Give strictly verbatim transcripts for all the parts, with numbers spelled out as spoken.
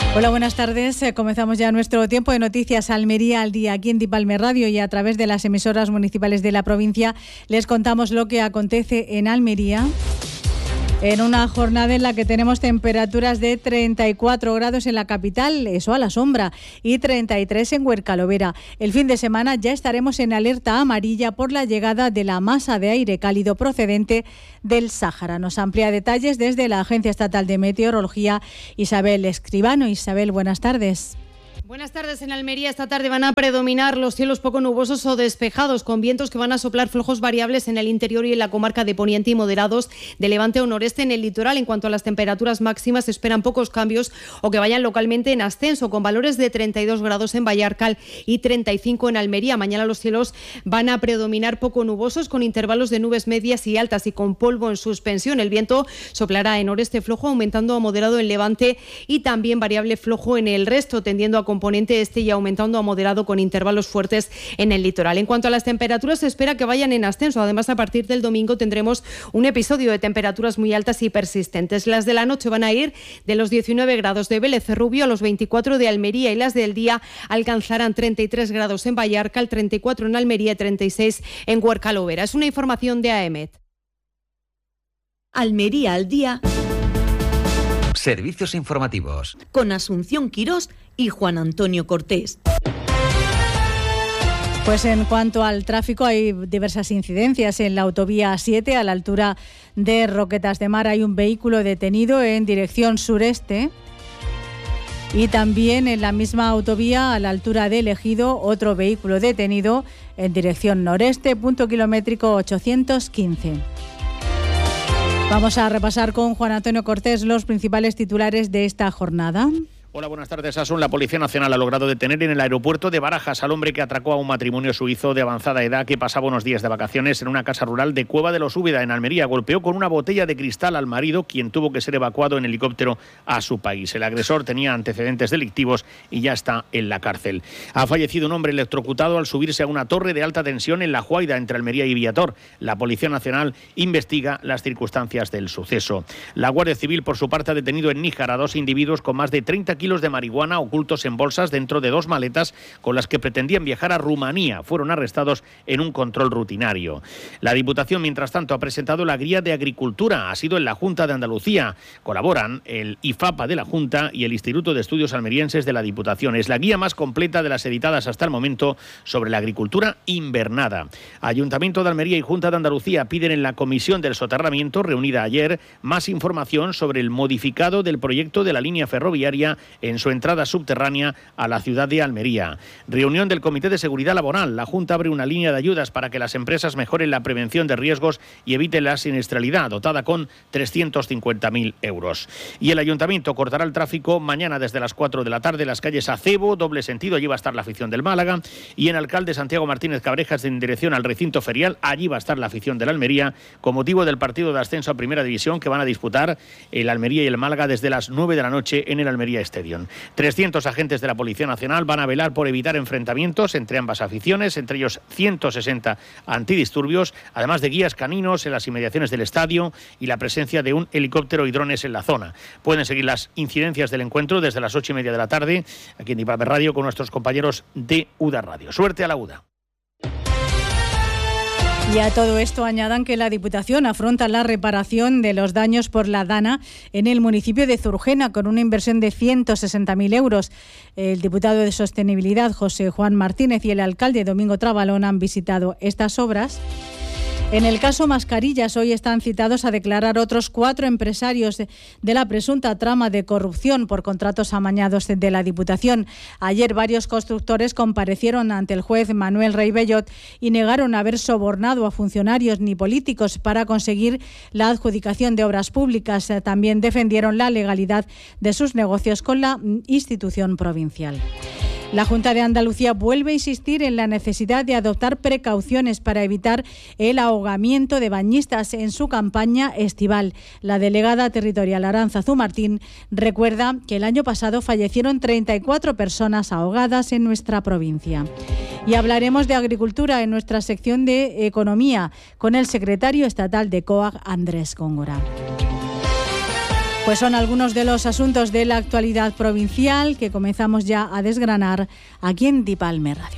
Hola, buenas tardes. Eh, comenzamos ya nuestro tiempo de noticias Almería al día aquí en Dipalme Radio y a través de las emisoras municipales de la provincia les contamos lo que acontece en Almería. En una jornada en la que tenemos temperaturas de treinta y cuatro grados en la capital, eso a la sombra, y treinta y tres en Huercalovera. El fin de semana ya estaremos en alerta amarilla por la llegada de la masa de aire cálido procedente del Sáhara. Nos amplía detalles desde la Agencia Estatal de Meteorología Isabel Escribano. Isabel, buenas tardes. Buenas tardes. En Almería esta tarde van a predominar los cielos poco nubosos o despejados, con vientos que van a soplar flojos variables en el interior y en la comarca de Poniente y moderados de levante o noreste en el litoral. En cuanto a las temperaturas máximas, se esperan pocos cambios o que vayan localmente en ascenso, con valores de treinta y dos grados en Vallarcal y treinta y cinco en Almería. Mañana los cielos van a predominar poco nubosos, con intervalos de nubes medias y altas y con polvo en suspensión. El viento soplará en noreste flojo, aumentando a moderado en levante y también variable flojo en el resto, tendiendo a componente este y aumentando a moderado con intervalos fuertes en el litoral. En cuanto a las temperaturas, se espera que vayan en ascenso. Además, a partir del domingo tendremos un episodio de temperaturas muy altas y persistentes. Las de la noche van a ir de los diecinueve grados de Vélez Rubio a los veinticuatro de Almería, y las del día alcanzarán treinta y tres grados en Vallarcal, treinta y cuatro en Almería y treinta y seis en Huercalovera. Es una información de A E M E T. Almería al día. Servicios informativos. Con Asunción Quirós y Juan Antonio Cortés. Pues en cuanto al tráfico, hay diversas incidencias. En la autovía siete, a la altura de Roquetas de Mar, hay un vehículo detenido en dirección sureste. Y también en la misma autovía, a la altura de Ejido, otro vehículo detenido en dirección noreste, punto kilométrico ochocientos quince. Vamos a repasar con Juan Antonio Cortés los principales titulares de esta jornada. Hola, buenas tardes, Asun. La Policía Nacional ha logrado detener en el aeropuerto de Barajas al hombre que atracó a un matrimonio suizo de avanzada edad que pasaba unos días de vacaciones en una casa rural de Cueva de los Úbeda, en Almería. Golpeó con una botella de cristal al marido, quien tuvo que ser evacuado en helicóptero a su país. El agresor tenía antecedentes delictivos y ya está en la cárcel. Ha fallecido un hombre electrocutado al subirse a una torre de alta tensión en La Juaida, entre Almería y Viator. La Policía Nacional investiga las circunstancias del suceso. La Guardia Civil, por su parte, ha detenido en Níjar a dos individuos con más de treinta kilos de marihuana ocultos en bolsas dentro de dos maletas con las que pretendían viajar a Rumanía. Fueron arrestados en un control rutinario. La Diputación, mientras tanto, ha presentado la guía de agricultura. Ha sido en la Junta de Andalucía. Colaboran el IFAPA de la Junta y el Instituto de Estudios Almerienses de la Diputación. Es la guía más completa de las editadas hasta el momento sobre la agricultura invernada. Ayuntamiento de Almería y Junta de Andalucía piden en la Comisión del Soterramiento, reunida ayer, más información sobre el modificado del proyecto de la línea ferroviaria en su entrada subterránea a la ciudad de Almería. Reunión del Comité de Seguridad Laboral. La Junta abre una línea de ayudas para que las empresas mejoren la prevención de riesgos y eviten la siniestralidad, dotada con trescientos cincuenta mil euros. Y el Ayuntamiento cortará el tráfico mañana desde las cuatro de la tarde en las calles Acebo, doble sentido, allí va a estar la afición del Málaga, y en Alcalde Santiago Martínez Cabrejas en dirección al recinto ferial, allí va a estar la afición del Almería, con motivo del partido de ascenso a Primera División que van a disputar el Almería y el Málaga desde las nueve de la noche en el Almería Stadium. trescientos agentes de la Policía Nacional van a velar por evitar enfrentamientos entre ambas aficiones, entre ellos ciento sesenta antidisturbios, además de guías caninos en las inmediaciones del estadio y la presencia de un helicóptero y drones en la zona. Pueden seguir las incidencias del encuentro desde las ocho y media de la tarde aquí en Dipalme Radio con nuestros compañeros de UDA Radio. Suerte a la UDA. Y a todo esto añadan que la Diputación afronta la reparación de los daños por la Dana en el municipio de Zurgena con una inversión de ciento sesenta mil euros. El diputado de Sostenibilidad, José Juan Martínez, y el alcalde, Domingo Trabalón, han visitado estas obras. En el caso Mascarillas, hoy están citados a declarar otros cuatro empresarios de la presunta trama de corrupción por contratos amañados de la Diputación. Ayer varios constructores comparecieron ante el juez Manuel Rey Bellot y negaron haber sobornado a funcionarios ni políticos para conseguir la adjudicación de obras públicas. También defendieron la legalidad de sus negocios con la institución provincial. La Junta de Andalucía vuelve a insistir en la necesidad de adoptar precauciones para evitar el ahogamiento de bañistas en su campaña estival. La delegada territorial Arantzazu Martín recuerda que el año pasado fallecieron treinta y cuatro personas ahogadas en nuestra provincia. Y hablaremos de agricultura en nuestra sección de Economía con el secretario estatal de C O A G, Andrés Góngora. Pues son algunos de los asuntos de la actualidad provincial que comenzamos ya a desgranar aquí en Dipalme Radio.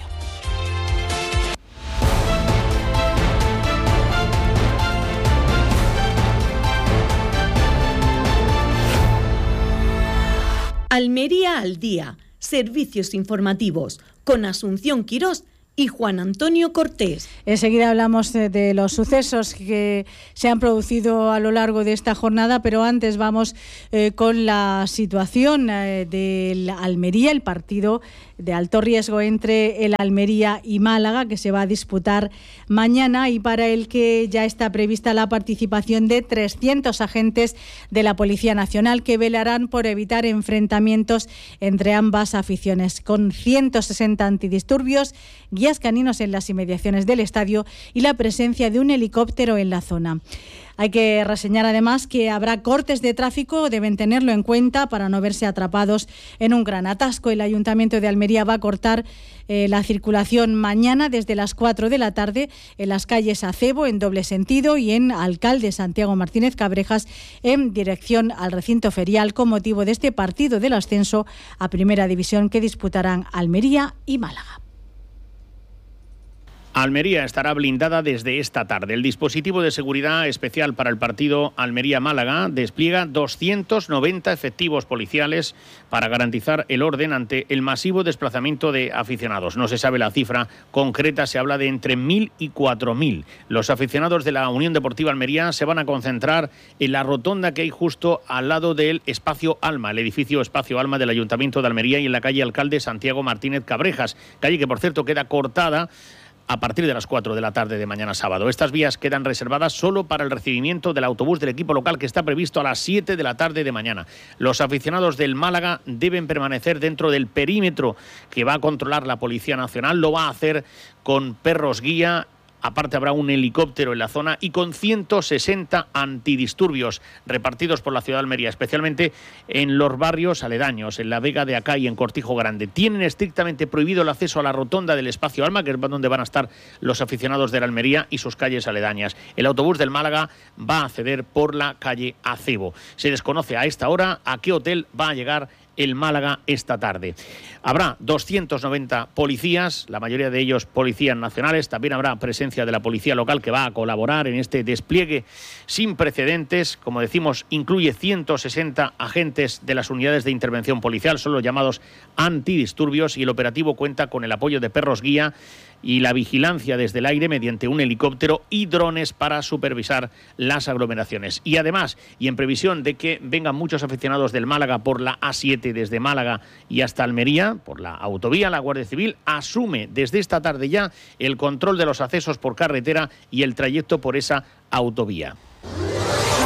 Almería al día. Servicios informativos con Asunción Quirós y Juan Antonio Cortés. Enseguida hablamos de, de los sucesos que se han producido a lo largo de esta jornada, pero antes vamos eh, con la situación eh, del Almería, el partido de alto riesgo entre el Almería y Málaga, que se va a disputar mañana y para el que ya está prevista la participación de trescientos agentes de la Policía Nacional que velarán por evitar enfrentamientos entre ambas aficiones, con ciento sesenta antidisturbios, guías caninos en las inmediaciones del estadio y la presencia de un helicóptero en la zona. Hay que reseñar además que habrá cortes de tráfico, deben tenerlo en cuenta para no verse atrapados en un gran atasco. El Ayuntamiento de Almería va a cortar eh, la circulación mañana desde las cuatro de la tarde en las calles Acebo en doble sentido y en Alcalde Santiago Martínez Cabrejas en dirección al recinto ferial con motivo de este partido del ascenso a Primera División que disputarán Almería y Málaga. Almería estará blindada desde esta tarde. El dispositivo de seguridad especial para el partido Almería-Málaga despliega doscientos noventa efectivos policiales para garantizar el orden ante el masivo desplazamiento de aficionados. No se sabe la cifra concreta, se habla de entre mil y cuatro mil. Los aficionados de la Unión Deportiva Almería se van a concentrar en la rotonda que hay justo al lado del Espacio Alma, el edificio Espacio Alma del Ayuntamiento de Almería y en la calle Alcalde Santiago Martínez Cabrejas, calle que por cierto queda cortada a partir de las cuatro de la tarde de mañana sábado. Estas vías quedan reservadas solo para el recibimiento del autobús del equipo local que está previsto a las siete de la tarde de mañana. Los aficionados del Málaga deben permanecer dentro del perímetro que va a controlar la Policía Nacional. Lo va a hacer con perros guía. Aparte habrá un helicóptero en la zona y con ciento sesenta antidisturbios repartidos por la ciudad de Almería, especialmente en los barrios aledaños, en la Vega de Acá y en Cortijo Grande. Tienen estrictamente prohibido el acceso a la rotonda del Espacio Alma, que es donde van a estar los aficionados de la Almería y sus calles aledañas. El autobús del Málaga va a acceder por la calle Acebo. Se desconoce a esta hora a qué hotel va a llegar el Málaga esta tarde. Habrá doscientos noventa policías, la mayoría de ellos policías nacionales. También habrá presencia de la policía local que va a colaborar en este despliegue sin precedentes. Como decimos, incluye ciento sesenta agentes de las unidades de intervención policial, son los llamados antidisturbios, y el operativo cuenta con el apoyo de perros guía y la vigilancia desde el aire mediante un helicóptero y drones para supervisar las aglomeraciones. Y además, y en previsión de que vengan muchos aficionados del Málaga por la A siete desde Málaga y hasta Almería, por la autovía, la Guardia Civil asume desde esta tarde ya el control de los accesos por carretera y el trayecto por esa autovía.